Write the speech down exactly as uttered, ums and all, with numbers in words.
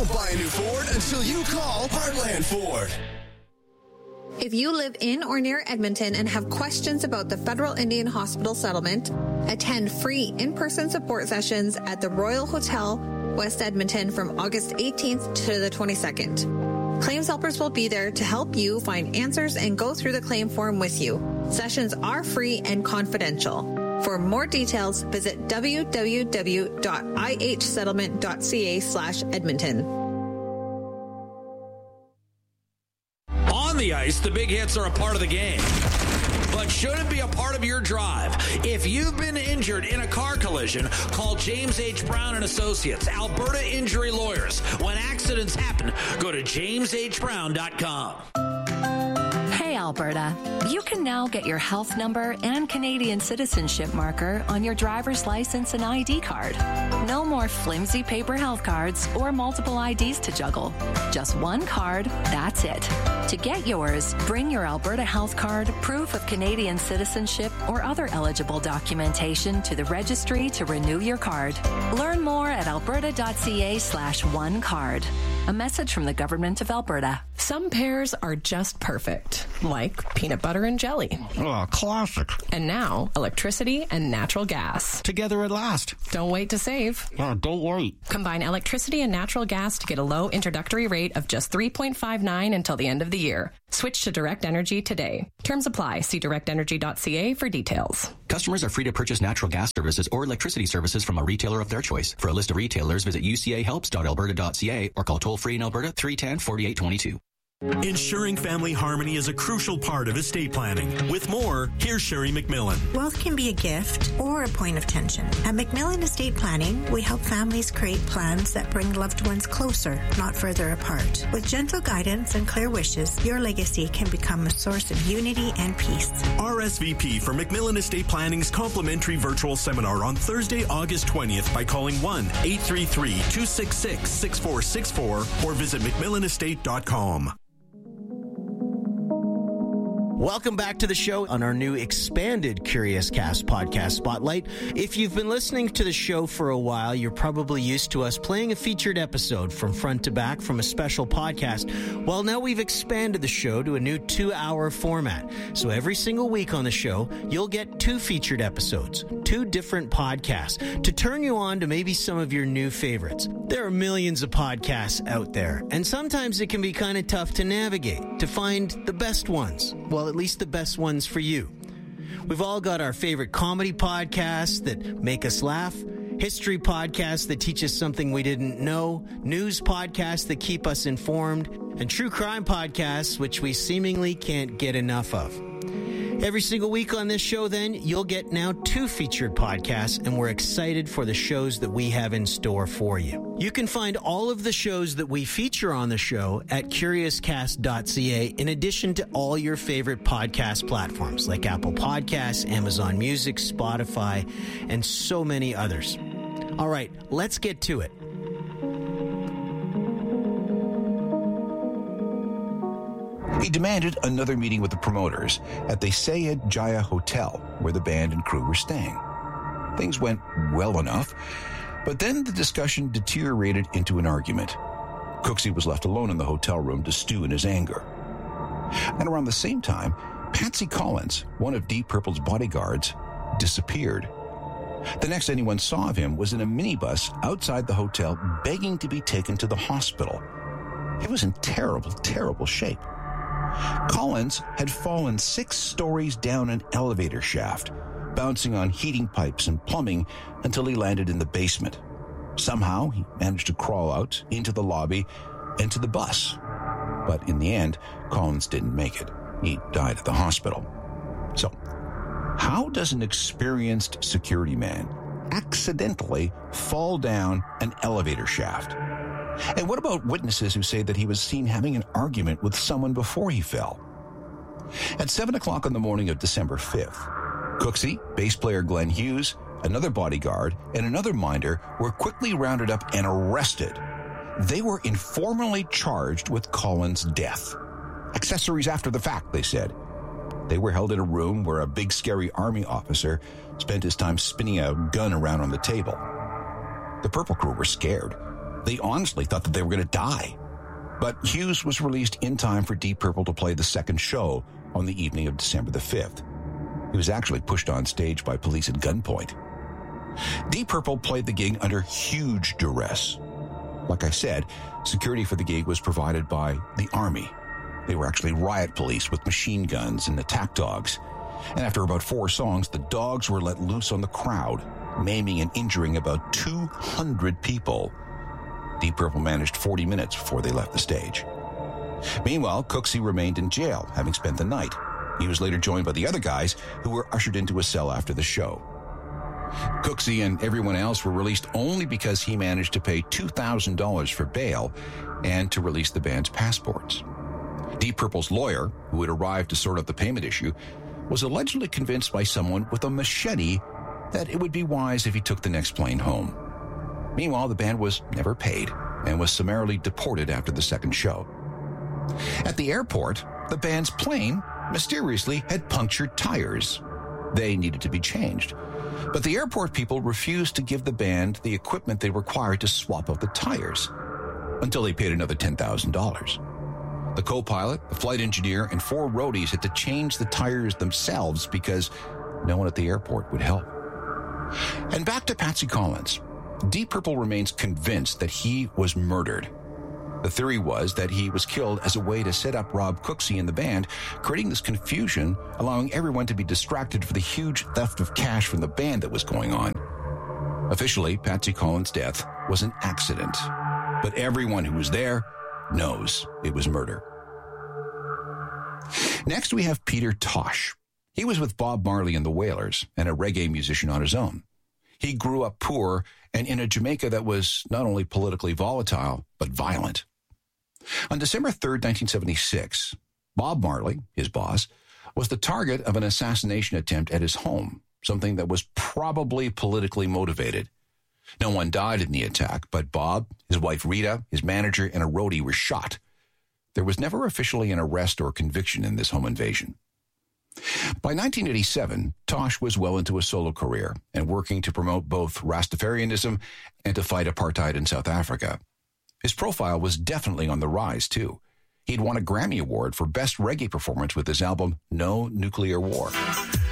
Don't buy a new Ford until you call Heartland Ford. If you live in or near Edmonton and have questions about the Federal Indian Hospital settlement, attend free in-person support sessions at the Royal Hotel, West Edmonton from August eighteenth to the twenty-second. Claims helpers will be there to help you find answers and go through the claim form with you. Sessions are free and confidential. For more details, visit w w w dot i h settlement dot c a slash Edmonton. On the ice, the big hits are a part of the game, but shouldn't be a part of your drive. If you've been injured in a car collision, call James H. Brown and Associates, Alberta Injury Lawyers. When accidents happen, go to james h brown dot com. Hey, Alberta, you can now get your health number and Canadian citizenship marker on your driver's license and I D card. No more flimsy paper health cards or multiple I Ds to juggle. Just one card, that's it. To get yours, bring your Alberta health card, proof of Canadian citizenship, or other eligible documentation to the registry to renew your card. Learn more at alberta.ca slash one card. A message from the Government of Alberta. Some pairs are just perfect, like peanut butter and jelly. Oh, classic. And now, electricity and natural gas. Together at last. Don't wait to save. Oh, don't wait. Combine electricity and natural gas to get a low introductory rate of just three point five nine until the end of the year. Switch to Direct Energy today. Terms apply. See direct energy dot c a for details. Customers are free to purchase natural gas services or electricity services from a retailer of their choice. For a list of retailers, visit u c a helps dot alberta dot c a or call toll-free in Alberta three one zero, four eight two two. Ensuring family harmony is a crucial part of estate planning. With more, here's Sherry McMillan. Wealth can be a gift or a point of tension. At McMillan Estate Planning, we help families create plans that bring loved ones closer, not further apart. With gentle guidance and clear wishes, your legacy can become a source of unity and peace. R S V P for McMillan Estate Planning's complimentary virtual seminar on Thursday, August twentieth by calling one eight three three, two six six, six four six four or visit mcmillan estate dot com. Welcome back to the show on our new expanded Curious Cast podcast spotlight. If you've been listening to the show for a while, you're probably used to us playing a featured episode from front to back from a special podcast. Well, now we've expanded the show to a new two-hour format. So every single week on the show, you'll get two featured episodes, two different podcasts, to turn you on to maybe some of your new favorites. There are millions of podcasts out there, and sometimes it can be kind of tough to navigate, to find the best ones. Well, at least the best ones for you. We've all got our favorite comedy podcasts that make us laugh, history podcasts that teach us something we didn't know, news podcasts that keep us informed, and true crime podcasts which we seemingly can't get enough of. Every single week on this show, then, you'll get now two featured podcasts, and we're excited for the shows that we have in store for you. You can find all of the shows that we feature on the show at curious cast dot c a, in addition to all your favorite podcast platforms like Apple Podcasts, Amazon Music, Spotify, and so many others. All right, let's get to it. He demanded another meeting with the promoters at the Sayed Jaya Hotel, where the band and crew were staying. Things went well enough, but then the discussion deteriorated into an argument. Cooksey was left alone in the hotel room to stew in his anger. And around the same time, Patsy Collins, one of Deep Purple's bodyguards, disappeared. The next anyone saw of him was in a minibus outside the hotel begging to be taken to the hospital. He was in terrible, terrible shape. Collins had fallen six stories down an elevator shaft, bouncing on heating pipes and plumbing until he landed in the basement. Somehow, he managed to crawl out into the lobby and to the bus. But in the end, Collins didn't make it. He died at the hospital. So, how does an experienced security man accidentally fall down an elevator shaft? And what about witnesses who say that he was seen having an argument with someone before he fell? At seven o'clock on the morning of December fifth, Cooksey, bass player Glenn Hughes, another bodyguard, and another minder were quickly rounded up and arrested. They were informally charged with Collins' death. Accessories after the fact, they said. They were held in a room where a big, scary army officer spent his time spinning a gun around on the table. The Purple crew were scared. They honestly thought that they were going to die. But Hughes was released in time for Deep Purple to play the second show on the evening of December the fifth. He was actually pushed on stage by police at gunpoint. Deep Purple played the gig under huge duress. Like I said, security for the gig was provided by the Army. They were actually riot police with machine guns and attack dogs. And after about four songs, the dogs were let loose on the crowd, maiming and injuring about two hundred people. Deep Purple managed forty minutes before they left the stage. Meanwhile, Cooksey remained in jail, having spent the night. He was later joined by the other guys who were ushered into a cell after the show. Cooksey and everyone else were released only because he managed to pay two thousand dollars for bail and to release the band's passports. Deep Purple's lawyer, who had arrived to sort out the payment issue, was allegedly convinced by someone with a machete that it would be wise if he took the next plane home. Meanwhile, the band was never paid and was summarily deported after the second show. At the airport, the band's plane mysteriously had punctured tires. They needed to be changed. But the airport people refused to give the band the equipment they required to swap out the tires until they paid another ten thousand dollars. The co-pilot, the flight engineer, and four roadies had to change the tires themselves because no one at the airport would help. And back to Patsy Collins. Deep Purple remains convinced that he was murdered. The theory was that he was killed as a way to set up Rob Cooksey and the band, creating this confusion, allowing everyone to be distracted for the huge theft of cash from the band that was going on. Officially, Patsy Collins' death was an accident, but everyone who was there knows it was murder. Next, we have Peter Tosh. He was with Bob Marley and the Wailers and a reggae musician on his own. He grew up poor and in a Jamaica that was not only politically volatile, but violent. On December third, nineteen seventy-six, Bob Marley, his boss, was the target of an assassination attempt at his home, something that was probably politically motivated. No one died in the attack, but Bob, his wife Rita, his manager, and a roadie were shot. There was never officially an arrest or conviction in this home invasion. By nineteen eighty-seven, Tosh was well into a solo career and working to promote both Rastafarianism and to fight apartheid in South Africa. His profile was definitely on the rise, too. He'd won a Grammy Award for Best Reggae Performance with his album No Nuclear War.